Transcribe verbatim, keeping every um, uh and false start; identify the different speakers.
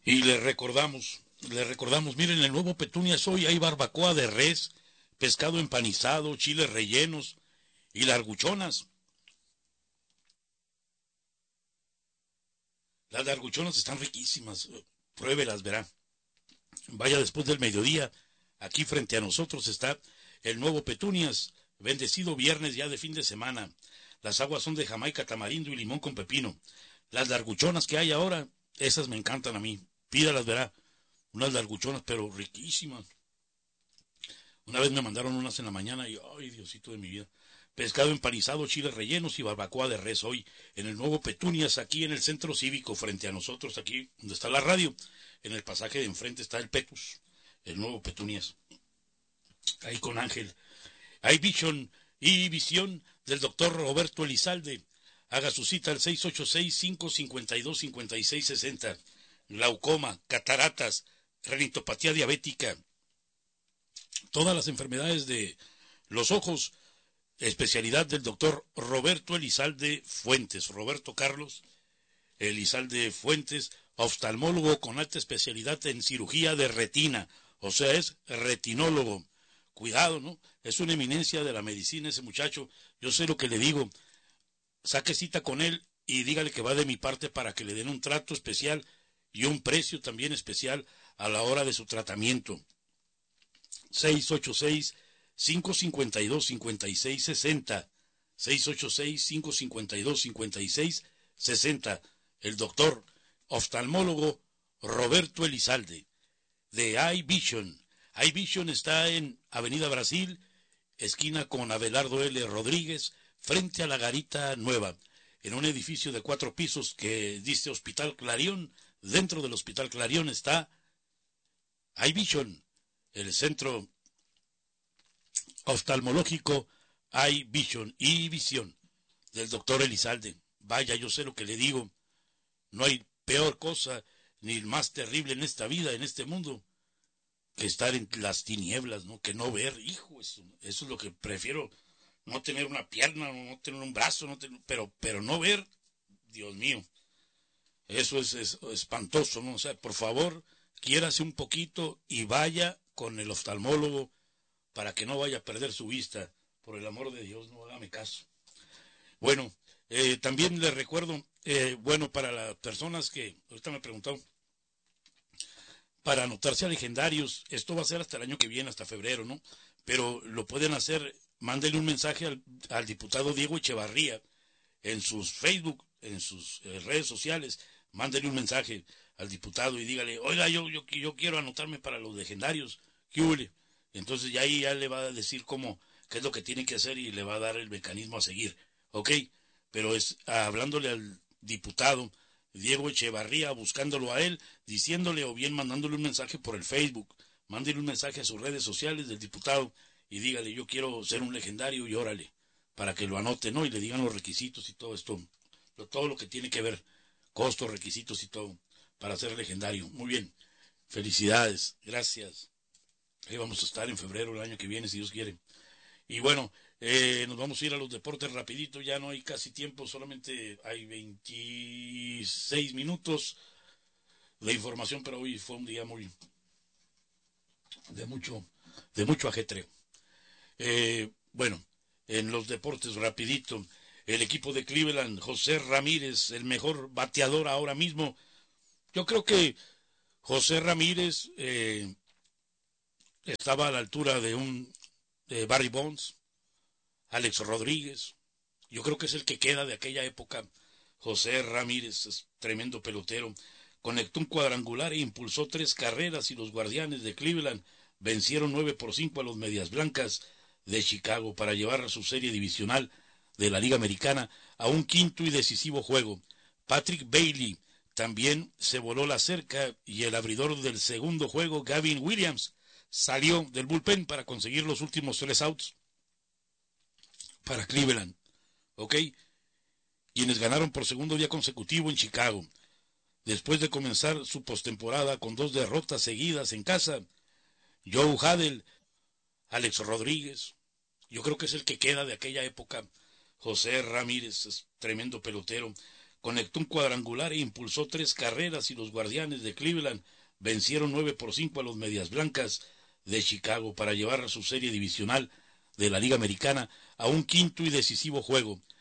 Speaker 1: Y le recordamos, le recordamos, miren, el nuevo Petunias hoy hay barbacoa de res, pescado empanizado, chiles rellenos y larguchonas. Las larguchonas están riquísimas, pruébelas, verá. Vaya después del mediodía, aquí frente a nosotros está el nuevo Petunias, bendecido viernes ya de fin de semana. Las aguas son de Jamaica, tamarindo y limón con pepino. Las larguchonas que hay ahora, esas me encantan a mí. Pídalas, verá. Unas larguchonas, pero riquísimas. Una vez me mandaron unas en la mañana y, ay, Diosito de mi vida. Pescado empanizado, chiles rellenos y barbacoa de res hoy en el nuevo Petunias, aquí en el centro cívico, frente a nosotros, aquí donde está la radio. En el pasaje de enfrente está el Petus, el nuevo Petunias. Ahí con Ángel. Hay Vision y Visión del doctor Roberto Elizalde. Haga su cita al seis ocho seis, cinco cinco dos, cinco seis seis cero. Glaucoma, cataratas, renitopatía diabética, todas las enfermedades de los ojos, especialidad del doctor Roberto Elizalde Fuentes. Roberto Carlos Elizalde Fuentes, oftalmólogo con alta especialidad en cirugía de retina, o sea, es retinólogo. Cuidado, ¿no? Es una eminencia de la medicina ese muchacho. Yo sé lo que le digo. Saque cita con él y dígale que va de mi parte para que le den un trato especial y un precio también especial a la hora de su tratamiento. seis ocho seis, cinco cinco dos, cinco seis seis cero. seis ocho seis, cinco cinco dos, cinco seis seis cero. El doctor oftalmólogo Roberto Elizalde, de iVision. iVision está en Avenida Brasil, esquina con Abelardo L. Rodríguez, frente a la Garita Nueva, en un edificio de cuatro pisos que dice Hospital Clarión. Dentro del Hospital Clarión está iVision, el centro oftalmológico iVision y Visión del doctor Elizalde. Vaya, yo sé lo que le digo. No hay peor cosa ni más terrible en esta vida, en este mundo, que estar en las tinieblas, ¿no? Que no ver, hijo, eso, eso es lo que prefiero. No tener una pierna, no tener un brazo, no tener, pero, pero no ver, Dios mío, eso es, es espantoso, ¿no? O sea, por favor, quiérase un poquito y vaya con el oftalmólogo para que no vaya a perder su vista. Por el amor de Dios, no hágame caso. Bueno, eh, también les recuerdo, eh, bueno, para las personas que, ahorita me preguntaron, para anotarse a legendarios, esto va a ser hasta el año que viene, hasta febrero, ¿no? Pero lo pueden hacer, mándenle un mensaje al, al diputado Diego Echevarría en sus Facebook, en sus eh, redes sociales, mándenle un mensaje al diputado y dígale, oiga, yo, yo, yo quiero anotarme para los legendarios, ¿qué huele? Entonces ya ahí ya le va a decir cómo, qué es lo que tiene que hacer y le va a dar el mecanismo a seguir, ¿ok? Pero es hablándole al diputado Diego Echevarría, buscándolo a él, diciéndole o bien mandándole un mensaje por el Facebook, mándele un mensaje a sus redes sociales del diputado y dígale, yo quiero ser un legendario y órale, para que lo anote, ¿no? Y le digan los requisitos y todo esto, todo lo que tiene que ver, costos, requisitos y todo, para ser legendario. Muy bien, felicidades, gracias. Ahí vamos a estar en febrero el año que viene, si Dios quiere. Y bueno, eh, nos vamos a ir a los deportes rapidito, ya no hay casi tiempo, solamente hay veintiséis minutos de información, pero hoy fue un día muy de mucho, de mucho ajetreo. Eh, bueno, en los deportes rapidito, el equipo de Cleveland, José Ramírez, el mejor bateador ahora mismo. Yo creo que José Ramírez eh, estaba a la altura de un de Barry Bonds, Alex Rodríguez. Yo creo que es el que queda de aquella época. José Ramírez es tremendo pelotero. Conectó un cuadrangular e impulsó tres carreras y los Guardianes de Cleveland vencieron nueve por cinco a los Medias Blancas de Chicago para llevar a su serie divisional de la Liga Americana a un quinto y decisivo juego. Patrick Bailey también se voló la cerca y el abridor del segundo juego, Gavin Williams, salió del bullpen para conseguir los últimos tres outs para Cleveland. ¿Ok? Quienes ganaron por segundo día consecutivo en Chicago. Después de comenzar su postemporada con dos derrotas seguidas en casa, Joe Haddell, Alex Rodríguez, yo creo que es el que queda de aquella época. José Ramírez es tremendo pelotero. conectó un cuadrangular e impulsó tres carreras y los Guardianes de Cleveland vencieron nueve por cinco a los Medias Blancas de Chicago para llevar a su serie divisional de la Liga Americana a un quinto y decisivo juego.